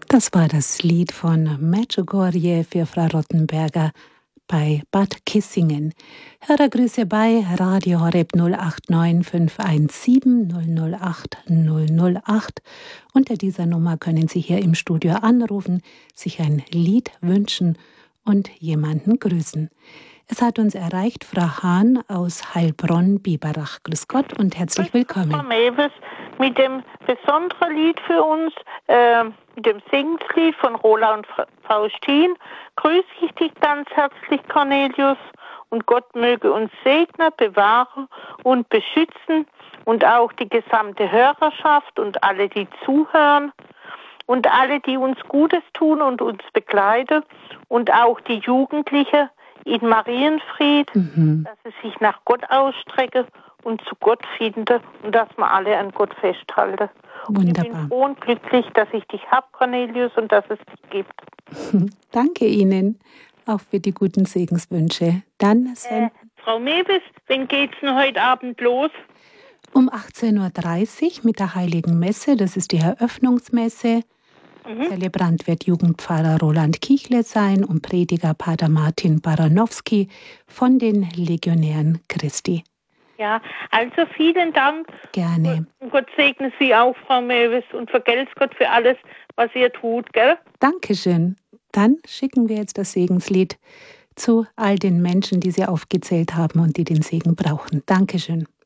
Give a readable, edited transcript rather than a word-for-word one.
Das war das Lied von Medjugorje für Frau Rottenberger bei Bad Kissingen. Hörergrüße bei Radio Horeb 089 517 008 008. Unter dieser Nummer können Sie hier im Studio anrufen, sich ein Lied wünschen und jemanden grüßen. Es hat uns erreicht, Frau Hahn aus Heilbronn-Biberach. Grüß Gott und herzlich willkommen. Frau Mewes, mit dem besonderen Lied für uns, mit dem Segenslied von Rola und Faustin, grüße ich dich ganz herzlich, Cornelius, und Gott möge uns segnen, bewahren und beschützen und auch die gesamte Hörerschaft und alle, die zuhören und alle, die uns Gutes tun und uns begleiten und auch die Jugendlichen in Marienfried, dass sie sich nach Gott ausstrecken und zu Gott finden und dass wir alle an Gott festhalten. Wunderbar. Ich bin froh und glücklich, dass ich dich habe, Cornelius, und dass es dich gibt. Danke Ihnen auch für die guten Segenswünsche. Dann Frau Mewes, wann geht's denn heute Abend los? Um 18.30 Uhr mit der Heiligen Messe, das ist die Eröffnungsmesse. Zelebrant wird Jugendpfarrer Roland Kichle sein und Prediger Pater Martin Baranowski von den Legionären Christi. Ja, also vielen Dank. Gerne. Und Gott segne Sie auch, Frau Mewes, und vergelt's Gott für alles, was ihr tut, gell? Dankeschön. Dann schicken wir jetzt das Segenslied zu all den Menschen, die Sie aufgezählt haben und die den Segen brauchen. Dankeschön.